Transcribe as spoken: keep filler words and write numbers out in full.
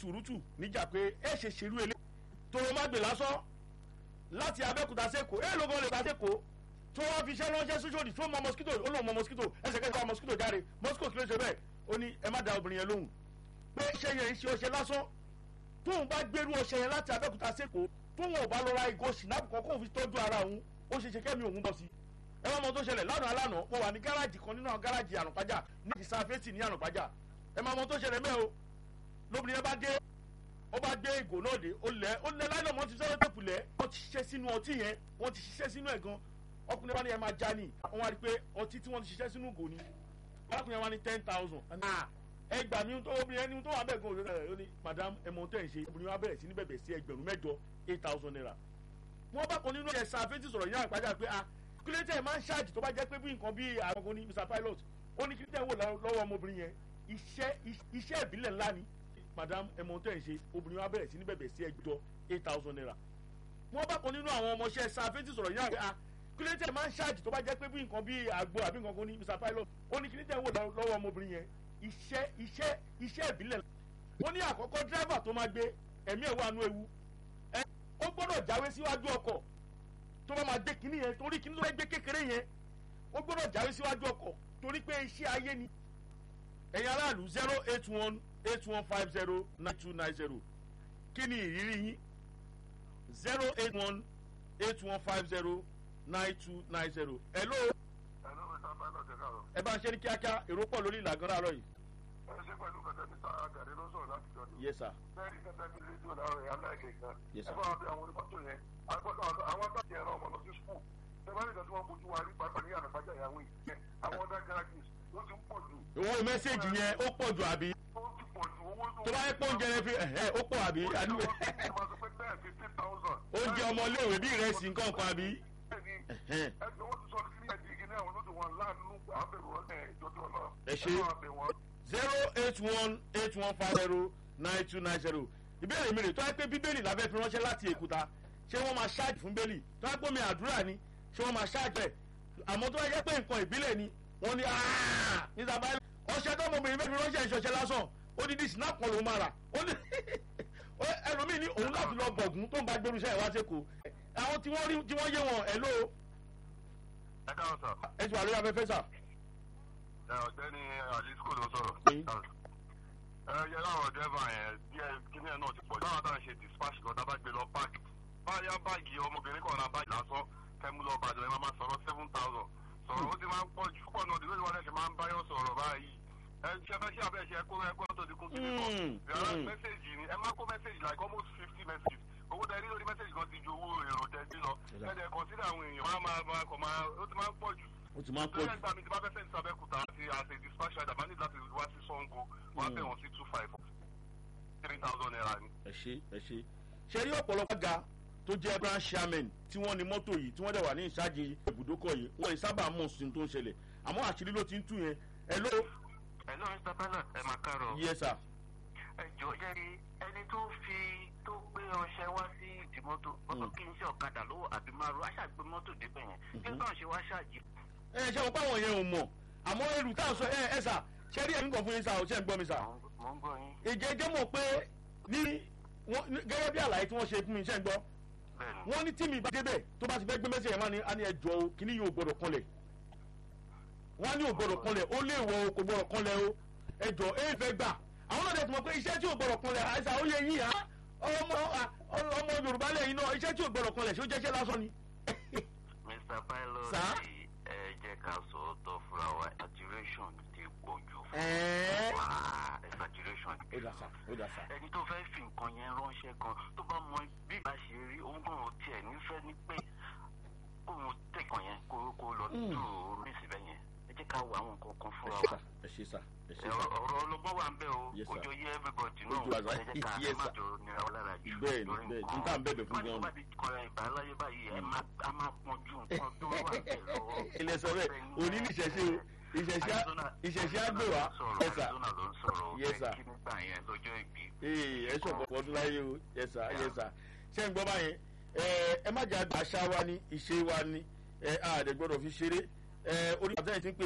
sùúrùtù níjà pé ẹ ṣe ṣerú ilé tòrò má gbè lásán láti Abẹ́òkúta sẹ́kọ̀ọ́ ẹ lóògùn lè ta sẹ́kọ̀ọ́ tó wọ́n fi iṣẹ́ ránṣẹ́ sóṣòdì tó mọ mosquito ó lóun mọ mosquito ẹsẹ̀kẹsẹ̀ wá mosquito jáde mosquito kí ló ṣe bẹ́ẹ̀ ó ní ẹ má da obìnrin yẹn lóhùn pé iṣẹ́ yẹn iṣẹ́ ọṣẹ lásán tóun bá gbérú ọṣẹ yẹn láti Abẹ́òkúta sẹ́kọ̀ọ́ tóun ò bá lọ ra ìgò sinapu kan kóun fi tọ́jú ara òun ó ṣe ṣe kẹ́mi òun bọ̀ sí ẹ wọ́n mọ tó ṣẹlẹ̀ lánàá alánàá mo wà ní gáràjì kan nínú àwọn gáràjì ànàpájà ní ìsàfẹ́tì ní ànàpájà ẹ máa mọ tó ṣẹlẹ̀ mẹ́ o lóbìnrin yẹn bá dé ó bá gbé ìgò náà dé ó lẹ̀ ó lẹ̀ láìlọ́ mọ́ ti sẹ́wọ́n tẹ̀pù lẹ̀ wọ́n ti ṣiṣẹ́ sínú ọtí yẹn wọ́n ti ṣiṣẹ́ sínú ẹ̀ gan ọkùnrin wa ni ẹ máa já ni wọ́n wá rí pé ọtí tí wọ́n ti ṣiṣẹ́ sínú ìgò ni ọkùnrin wa ni ten thousand ẹ gbà mí tó obìnrin ẹni tó wà bẹ́ẹ̀ gan òṣèlú ó ní madam ẹ mọ tẹ́ ẹ̀ ń ṣe obìnrin wa bẹ̀rẹ̀ sí ní bẹ̀bẹ̀ sí ẹgbẹ̀rún mẹ́jọ eight thousand naira wọ́n bá kan nínú ẹ̀ sàfẹ́tì sọ̀rọ̀ yín àgbájá pé ah kílẹ̀tẹ̀ máa ń ṣáàjì tó bá jẹ́ pé bí nǹkan bí àwọn ní Mr Pilot ó ní kílẹ̀tẹ̀ wò lọ́wọ́ ọmọbìnrin yẹn iṣẹ́ iṣẹ́ ìbílẹ̀ ńlá ni madam ẹ mọ tẹ́ ẹ̀ ń ṣe obìnrin wa bẹ̀rẹ̀ sí ní bẹ̀bẹ̀ sí ẹgbẹ̀jọ eight thousand naira wọ́n bá kan nínú àwọn ọmọọṣẹ́ sàfẹ́tì sọ̀rọ̀ yín àgbájá kílẹ̀tẹ̀ máa ń ṣáàjì tó bá jẹ́ pé bí nǹkan bí àgbo àbí nǹkan ní Mr Pilot ó ní kílẹ̀tẹ̀ wò lọ́wọ́ ọmọbìnrin yẹn iṣẹ́ iṣẹ́ iṣẹ́ ìbílẹ̀ ó ní àkọ́kọ́ dírẹ́fà tó máa gbé ẹ̀mí ẹ̀ wà nú ewu ẹ ó gbọ́dọ̀ jáwé síwájú ọkọ̀ tó bá máa gbé kinní yẹn torí kinní tó fẹ́ gbé kékeré yẹn ó gbọ́dọ̀ jáwé síwájú ọkọ̀ torí pé iṣẹ́ ayé ni ẹ̀yin aráàlú zero eight one eight one five zero nine two nine zero kí ni ìrírí yín zero eight one eight one five zero nine two nine zero hello. hello Mr Pilot ẹ káàárọ̀. ẹ bá ń ṣe ní kíákíá èrò pọ̀ lórí ìlà gan láàárọ̀ yìí. ẹ ṣe pẹ̀lú kẹtẹ Mr Agare ló sọ̀rọ̀ láti jọ ní. yes sir. bẹ́ẹ̀ni kẹtẹ mi rédíò láàárọ̀ yẹn aláìkè kan. yes ẹ sir. bá wa bí àwọn onímọ́tò yẹn agbọ́dọ̀ àwọn táàkì ẹ̀rọ ọmọ lọ sí skul tẹ́lẹ̀ nígbà tí wọ́n fojú wa rí pàápàá ní ànàfàjà ìyàwó ìyẹn àwọn ọ̀dà garages ó ti ń pọ̀ jù. owó mẹ́sẹ̀gì yẹn ó pọ̀ jù àbí. ó ti pọ̀ jù owó tó. tó bá yẹ pé oúnjẹ yẹn fi ẹ̀hẹ́ ó pọ̀ àbí. oúnjẹ ọmọléèwé bí ìrẹsì nǹkan kan àbí. ẹgbẹ́ wọn ti sọ sí ẹ̀dínkì ní àwọn olódò wọn láàánú àbẹ̀rù ọ̀nà ìjọba ọ̀nà. ẹ ṣe zero eight one eight one five zero nine two nine zero ìbéèrè mi rè tó yẹ pé bíbélì la fẹ́ fi ránṣẹ́ láti èkúta ṣé wọ́n máa ṣáàjì fún bẹ́ẹ̀lì tó yẹ pé omi àdúrà ni ṣé wọ́n máa ṣáàjì ẹ̀ àmọ́ tó yẹ pé nǹkan ìbílẹ̀ ni wọ́n ní níta báyìí ọṣẹ tó ọmọbìnrin fẹ́ fi ránṣẹ́ ìṣọṣẹ lásán ó ní dísì náà kan lòún máa rà ó ní ẹlòmíì ní òun láti lọ bọ̀gùn tó ń bá gbẹrù iṣẹ́ ìwá sẹ́kọ̀ọ́ àwọn tí wọ́n rí tí wọ́n yé wọn ẹ̀ ló. ẹ káàárọ̀ sà. ẹ ti wà lórí afẹ́fẹ́ sà. ẹ ọ̀gbẹ́ni alisco ló sọ̀rọ̀. ẹ yẹ láwọn dẹ́fà yẹn díẹ̀ kíní ẹ̀ náà ti pọ̀ jù. báwa táwọn ṣe dispatch lọ tá a bá gbé lọ park báyà báàgì ọmọbìnrin kan náà báàgì lásán kẹ́mú lọ bàjẹ́ ẹ máa sọ̀rọ̀ seven thousand sọ̀rọ̀ ó ti máa ń pọ̀ jù púpọ̀ náà ìdílé ìwádìí ṣe máa ń báyọ̀ sọ̀rọ̀ báyìí ẹ ṣe fẹ́ ṣe àbẹ̀ ṣe kó ẹgbẹ́ tó ti kó kíní kan yàrá mẹ́sẹ̀gì ni ẹ máa kó mẹ́sẹ̀gì like almost fifty messages owó tẹ ní lórí mẹ́sẹ̀gì kan ti ju owó èrò tẹ sí lọ ẹ̀dẹ̀ consider àwọn èèyàn máa máa kọ̀ máa ó ti máa ń pọ̀ jù ó ti máa ń pọ̀ jù. lẹ́yìn ìgbà mi ti bá fẹ́ fẹ́ ní Abẹ́òkúta àti àti dispatch rider máa ní láti wá sí Sango wọ́n á bẹ̀ wọ́n sí two five three thousand naira ni. ẹ ṣe ẹ ṣe ṣe rí ọ̀pọ̀lọpọ̀ ga tó jẹ́ branch chairman tí wọ́n ní mọ́tò yìí tí wọ́n dẹ̀ wà ní ìṣáàjì ibùdókọ̀ yìí wọ́n yìí sábà mọ̀ sí tó ń ṣẹlẹ̀ àmọ́ àṣírí ló ti ń tú yẹn. hello. hello Mr Pilot ẹ máa kárọ̀. yes sir. ẹ jọ jẹ́rí ẹni tó fi tó gbé ọṣẹ wá sí ìdí mọ́tò mọ́tò kí n ṣe ọ̀kadà lówó àbí márùn aṣàgbé mọ́tò débẹ̀ yẹn kí n kàn ṣe wá ṣáàjì. ẹ ṣe wọn páwọn yẹn ò mọ̀ àmọ́ ẹrù tá a sọ ẹ ẹ sà ṣe rí ẹ̀mí kan fún yín sà ò ṣe ń gbọ́ mi sà. mo ń gbọ́ yín. ìjẹ́jẹ́ mọ̀ pé ní gẹ́gẹ́ bí àlàyé tí wọ́n ṣe fún mi ṣe ń gbọ́ wọ́n ní tí mi bá débẹ̀ tó bá ti fẹ́ gbé mẹ́sẹ̀ yẹn wá ní á ní ẹjọ́ o kí ni yóò gbọ́dọ̀ kanlẹ̀ wọ́n á ní ò gbọ́dọ̀ kanlẹ̀ ó lè wọ o kò gbọ́dọ̀ kanlẹ̀ o ẹjọ́ ẹ fẹ́ gbà àwọn náà dẹ̀ tí mo pé iṣẹ́ tí ò gbọ́dọ̀ kanlẹ̀ àìsà ó yẹ yín á ọmọ ọmọ Yorùbá lẹ́yìn náà iṣẹ́ tí ò gbọ́dọ̀ kanlẹ̀ ṣé ó jẹ́ṣẹ́ lásán ni. Mr Pilot ẹ jẹ́ ká sọ ọ́ tọ́ fúnra wa saturation ti pọ̀ jù fún wa saturation ti pọ̀ jù ẹni tó fẹ́ fi nǹkan yẹn ránṣẹ́ kan tó bá mọ bí ìgbà ṣe rí òun kàn ó tiẹ̀ nífẹ̀ẹ́ ní pé kóun tẹ̀kàn yẹn kó kó lọ tó orí síbẹ̀ yẹn ẹ jẹ́ ká wo àwọn nǹkan kan fúnra wa. ẹ ṣe sà ẹ ṣe sà. ọ̀rọ̀ ọlọ́gbọ́n wà ń bẹ̀ o ojú yẹ everybody náà ẹ jẹ́ ká ẹ má jọ nira ọ lára jù bẹ́ẹ̀ni bẹ́ẹ̀ni n tà ń bẹ̀bẹ̀ fún gan. wọ́n ti bá di kọ́ ìgbà láyé báyìí ẹ máa pọ́n ju nǹkan tó wà bẹ́ẹ̀ lọ́wọ́. ilé sọ bẹ́ẹ̀ òní ní ìṣẹ̀ṣe o ìṣẹ̀ṣe àgbè wa yẹsà yẹsà ee ẹ sọ̀pọ̀ ọdún láyé o yẹsà yẹsà ṣé ń gbọ́ báyẹn ẹ má jà àṣà wa ni ìṣe wa ni àdè gbọ́dọ̀ fi ṣeré orí àtẹ̀yìn tí ń pè